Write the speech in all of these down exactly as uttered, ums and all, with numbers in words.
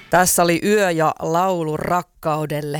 Tässä oli Yö ja laulu rakkaudelle.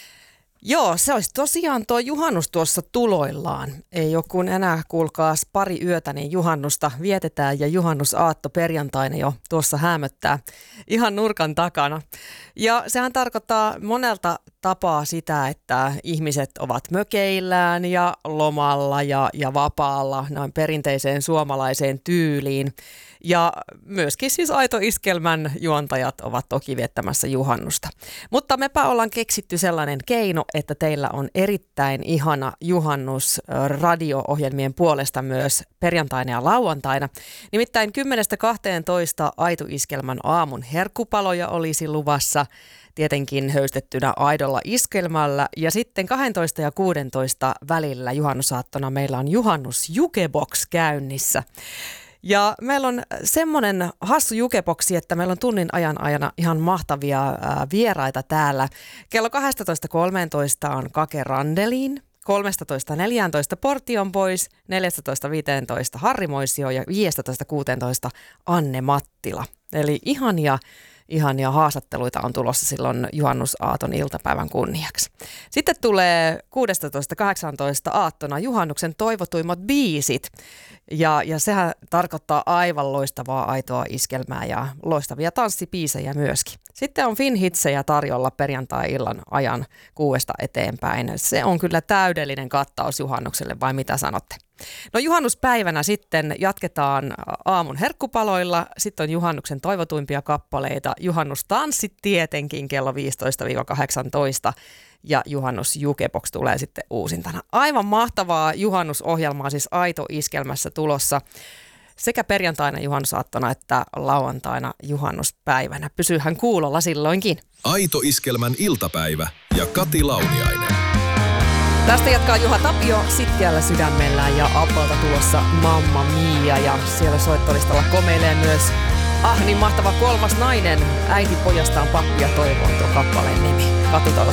Joo, se olisi tosiaan tuo juhannus tuossa tuloillaan. Ei ole kun enää, kuulkaas, pari yötä, niin juhannusta vietetään ja juhannusaatto perjantaina jo tuossa häämöttää ihan nurkan takana. Ja sehän tarkoittaa monelta tapaa sitä, että ihmiset ovat mökeillään ja lomalla ja, ja vapaalla noin perinteiseen suomalaiseen tyyliin. Ja myöskin siis Aito Iskelmän juontajat ovat toki viettämässä juhannusta. Mutta mepä ollaan keksitty sellainen keino, että teillä on erittäin ihana juhannus radio-ohjelmien puolesta myös perjantaina ja lauantaina. Nimittäin kymmenestä kahteentoista Aito Iskelmän aamun herkkupaloja olisi luvassa, tietenkin höystettynä aidolla iskelmällä. Ja sitten kaksitoista ja kuusitoista välillä juhannusaattona meillä on juhannus Jukebox käynnissä. Ja meillä on semmoinen hassu jukeboksi, että meillä on tunnin ajan ajana ihan mahtavia ää, vieraita täällä. Kello kaksitoista kolmetoista on Kake Randeliin, kolmetoista neljätoista Portion Boys, neljätoista viisitoista Harri Moisio ja viisitoista kuusitoista Anne Mattila. Eli ihania, ihania haastatteluita on tulossa silloin juhannusaaton iltapäivän kunniaksi. Sitten tulee kuusitoista kahdeksantoista aattona juhannuksen toivotuimmat biisit. Ja, ja sehän tarkoittaa aivan loistavaa aitoa iskelmää ja loistavia tanssipiisejä myöskin. Sitten on Finhitsejä tarjolla perjantai-illan ajan kuudesta eteenpäin. Se on kyllä täydellinen kattaus juhannukselle, vai mitä sanotte? No juhannuspäivänä sitten jatketaan aamun herkkupaloilla. Sitten on juhannuksen toivotuimpia kappaleita. Juhannustanssit tietenkin kello viisitoista kahdeksantoista. Ja juhannus Jukebox tulee sitten uusintana. Aivan mahtavaa juhannusohjelmaa siis Aito Iskelmässä tulossa sekä perjantaina juhannusaattona että lauantaina juhannuspäivänä. Pysyhän kuulolla silloinkin. Aito Iskelmän iltapäivä ja Kati Launiainen. Tästä jatkaa Juha Tapio sitkeällä sydämellään ja Abbelta tulossa Mamma Mia. Ja siellä soittolistalla komeilee myös ah niin mahtava kolmas nainen. Äiti pojastaan pappi ja toivoon tuo kappaleen nimi. Katsotaan.